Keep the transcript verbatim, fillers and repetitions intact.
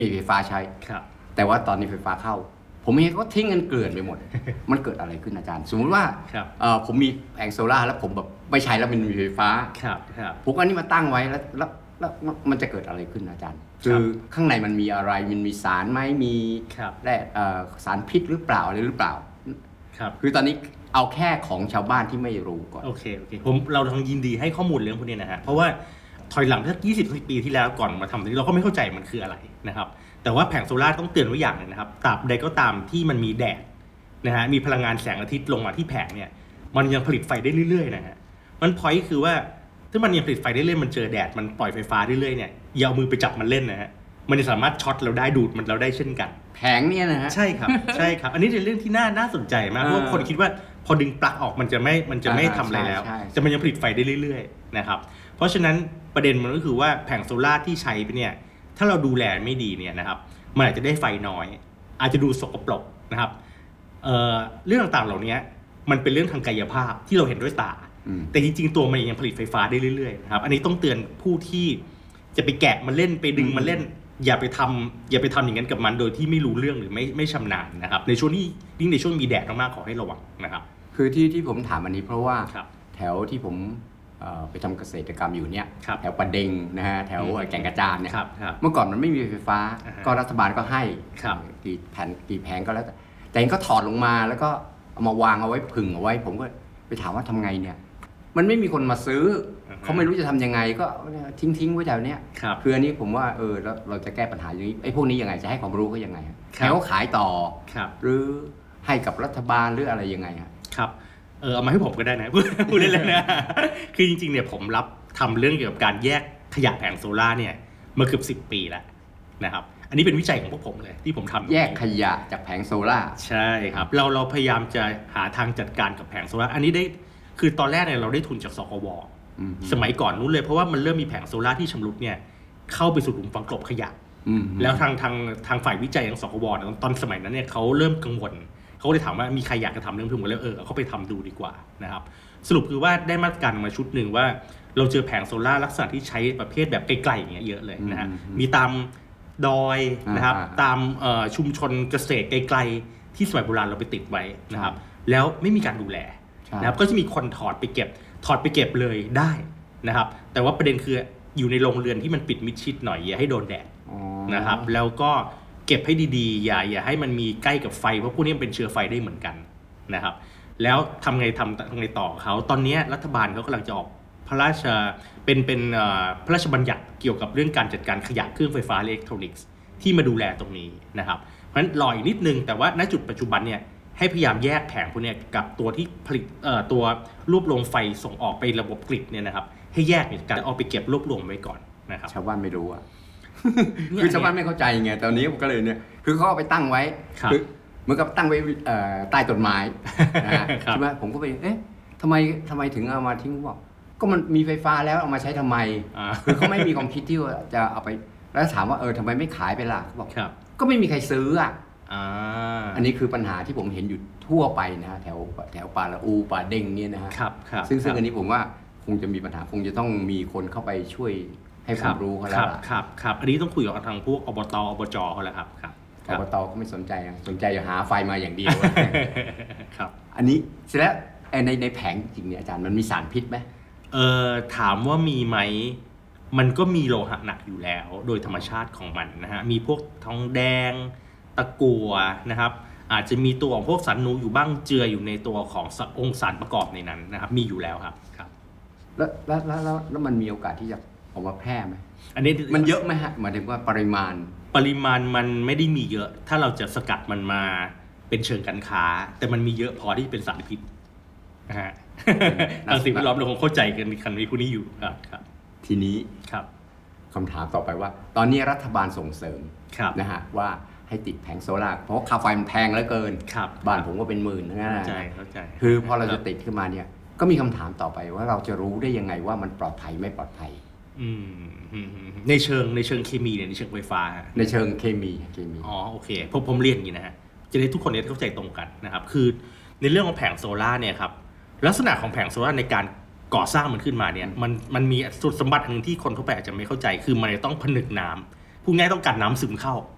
มีไฟฟ้าใช้ครับแต่ว่าตอนนี้ไฟฟ้าเข้าผมเห็นเขาทิ้งกันเกลื่อนไปหมด มันเกิดอะไรขึ้นอาจารย์สมมุติว่าผมมีแผงโซล่าแล้วผมแบบไม่ใช้แล้วมันมีไฟฟ้าครับครับผมอันนี้มาตั้งไว้แล้วแล้วแล้วมันจะเกิดอะไรขึ้นอาจารย์คือข้างในมันมีอะไรมันมีสารไหมมีแร่สารพิษหรือเปล่าอะไรหรือเปล่าครับคือตอนนี้เอาแค่ของชาวบ้านที่ไม่รู้ก่อนโอเคโอเคผมเราทางยินดีให้ข้อมูลเรื่องพวกนี้นะฮะเพราะว่าถอยหลังสักยี่สิบปีที่แล้วก่อนมาทำตรงนี้เราก็ไม่เข้าใจมันคืออะไรนะครับแต่ว่าแผงโซล่าต้องเตือนไว้อย่างนึงนะครับตราบใดก็ตามที่มันมีแดดนะฮะมีพลังงานแสงอาทิตย์ลงมาที่แผงเนี่ยมันยังผลิตไฟได้เรื่อยๆนะฮะมันพอยต์คือว่าถ้ามันยังผลิตไฟได้เรื่อยมันเจอแดดมันปล่อยไฟฟ้าเรื่อยๆเนี่ยอย่าเอามือไปจับมันเล่นนะฮะมันจะสามารถช็อตเราได้ดูดมันเราได้เช่นกันแผงเนี่ยนะฮะใช่ครับใช่ครับอันนี้เป็นเรื่องที่น่าน่าสนใจมากเพราะว่าคนคิดว่าพอดึงปลั๊กออกมันจะไม่มันจะไม่ทำอะไรแล้วแต่มันยังผลิตไฟได้เรื่อยๆนะครับเพราะฉะนั้นประเด็นมันก็คือว่าแผงโซล่าที่ใช้ไปเนี่ยถ้าเราดูแลไม่ดีเนี่ยนะครับมันอาจจะได้ไฟน้อยอาจจะดูสกปรกนะครับเอ่อเรื่องต่างๆเหล่านี้มันเป็นเรื่องทางกายภาพที่เราเห็นด้วยตาแต่จริงๆตัวมันยังผลิตไฟฟ้าได้เรื่อยๆนะครับอันนี้ต้องเตือนผู้ที่จะไปแกะมันเล่นไปดึงมันเล่นอย่าไปทำอย่าไปทำอย่างนั้นกับมันโดยที่ไม่รู้เรื่องหรือไม่ไม่ชำนาญนะครับในช่วงนี้ยิ่งในช่วงมีแดดมากๆขอให้ระวังนะครับคือที่ที่ผมถามอันนี้เพราะว่าแถวที่ผมไปทำเกษตรกรรมอยู่เนี่ยแถวปะเด็งนะฮะแถวแก่งกระจานเนี่ยเมื่อก่อนมันไม่มีไฟฟ้าก็รัฐบาลก็ให้กี่แผ่นกี่แผงก็แล้วแต่แต่ก็ถอดลงมาแล้วก็เอามาวางเอาไว้ผึ่งเอาไว้ผมก็ไปถามว่าทำไงเนี่ยมันไม่มีคนมาซื้อเขาไม่รู้จะทำยังไงก็ทิ้งทิ้งไว้แถวเนี้ยคืออันนี้ผมว่าเออแล้วเราจะแก้ปัญหาอย่างนี้ไอ้พวกนี้ยังไงจะให้ความรู้ก็ยังไงให้เขาขายต่อหรือให้กับรัฐบาลหรืออะไรยังไงครับเออเอามาให้ผมก็ได้นะพูดเล่นๆนะคือจริงๆเนี่ยผมรับทำเรื่องเกี่ยวกับการแยกขยะแผงโซล่าเนี่ยมาเกือบสิบปีแล้วนะครับอันนี้เป็นวิจัยของพวกผมเลยที่ผมทำแยกขยะจากแผงโซล่าใช่ครับเราเราพยายามจะหาทางจัดการกับแผงโซล่าอันนี้ได้คือตอนแรกเนี่ยเราได้ทุนจากสกวสมัยก่อนนู้นเลยเพราะว่ามันเริ่มมีแผงโซล่าที่ชำรุดเนี่ยเข้าไปสู่หลุมฝังกลบขยะแล้วทางทางทางฝ่ายวิจัยของสกวตอนสมัยนั้นเนี่ยเขาเริ่มกังวลเขาเลยถามว่ามีใครอยากจะทำเรื่องพวกนี้แล้วเออเขาไปทำดูดีกว่านะครับสรุปคือว่าได้มาตรการมาชุดหนึ่งว่าเราเจอแผงโซล่าลักษณะที่ใช้ประเภทแบบไกลๆอย่างเงี้ยเยอะเลยนะฮะมีตามดอยนะครับตามชุมชนเกษตรไกลๆที่สมัยโบราณเราไปติดไว้นะครับแล้วไม่มีการดูแลนะครับก็จะมีคนถอดไปเก็บถอดไปเก็บเลยได้นะครับแต่ว่าประเด็นคืออยู่ในโรงเรือนที่มันปิดมิดชิดหน่อยอย่าให้โดนแดดนะครับแล้วก็เก็บให้ดีๆอย่าอย่าให้มันมีใกล้กับไฟเพราะพวกนี้มันเป็นเชื้อไฟได้เหมือนกันนะครับแล้วทำไงทำทำไงต่อเขาตอนนี้รัฐบาลเขากำลังจะออกพระราชเป็นเป็นพระราชบัญญัติเกี่ยวกับเรื่องการจัดการขยะเครื่องไฟฟ้าอิเล็กทรอนิกส์ที่มาดูแลตรงนี้นะครับเพราะฉะนั้นรออีกนิดนึงแต่ว่าณจุดปัจจุบันเนี่ยให้พยายามแยกแผงพวกนี้กับตัวที่ผลิตตัวรวบรวมไฟส่งออกไประบบกริดเนี่ยนะครับให้แยกการเอาไปเก็บรวบรวมไว้ก่อนนะครับชาวบ้านไม่รู้อ่ะ คือชาวบ้านไม่เข้าใจไงตอนนี้ผมก็เลยเนี่ยคือเขาเอาไปตั้งไว้คือเหมือนกับตั้งไว้ใต้ต้นไม้ใช่ไหมผมก็ไปเอ๊ะทำไมทำไมถึงเอามาทิ้งบอกก็มันมีไฟฟ้าแล้วเอามาใช้ทำไมคือเขาไม่มีความคิดที่ว่าจะเอาไปแล้วถามว่าเออทำไมไม่ขายไปล่ะเขาบอกก็ไม่มีใครซื้ออ่ะอันนี้คือปัญหาที่ผมเห็นอยู่ทั่วไปนะแถวแถวป่าละอูป่าเด้งเนี่ยนะฮะซึ่งซึ่งอันนี้ผมว่าคงจะมีปัญหาคงจะต้องมีคนเข้าไปช่วยให้ความรู้เขาแล้วล่ะครับครับอันนี้ต้องคุยกับทางพวกอบตอบจเขาแหละครับครับอบตก็ไม่สนใจสนใจจะหาไฟมาอย่างเดียวครับอันนี้เสร็จแล้วในในแผงจริงเนี่ยอาจารย์มันมีสารพิษไหมเออถามว่ามีไหมมันก็มีโลหะหนักอยู่แล้วโดยธรรมชาติของมันนะฮะมีพวกทองแดงตะกั่วนะครับอาจจะมีตัวของพวกสารหนูอยู่บ้างเจืออยู่ในตัวขององค์สารประกอบในนั้นนะครับมีอยู่แล้วครับครับแล้วแล้วแล้วแล้วมันมีโอกาสที่จะออกมาแพร่ไหมอันนี้มันเยอะไหมฮะหมายถึงว่าปริมาณปริมาณมันไม่ได้มีเยอะถ้าเราจะสกัดมันมาเป็นเชิงการค้าแต่มันมีเยอะพอที่เป็นสารพิษนะฮะทางสิ่งแวดล้อมเราคงเข้าใจกันคันนี้คู่นี้อยู่ครับครับทีนี้ครับคำถามต่อไปว่าตอนนี้รัฐบาลส่งเสริมนะฮะว่าให้ติดแผงโซล่าเพราะค่าไฟมันแพงเหลือเกินบ้านผมก็เป็นหมื่นทั้งนั้นเข้าใจเข้าใจคือพอเราจะติดขึ้นมาเนี่ยก็มีคำถามต่อไปว่าเราจะรู้ได้ยังไงว่ามันปลอดภัยไม่ปลอดภัยในเชิงในเชิงเคมีเนี่ยในเชิงไฟฟ้าในเชิงเคมีเคมีอ๋อโอเคผมผมเรียนอย่างนี้นะฮะจะได้ทุกคนได้เข้าใจตรงกันนะครับคือในเรื่องของแผงโซล่าเนี่ยครับลักษณะของแผงโซล่าในการก่อสร้างมันขึ้นมาเนี่ยมันมันมีสุดสมบัติหนึ่งที่คนทั่วไปอาจจะไม่เข้าใจคือมันต้องผนึกน้ำพูดง่ายต้องการน้ำซึมเข้า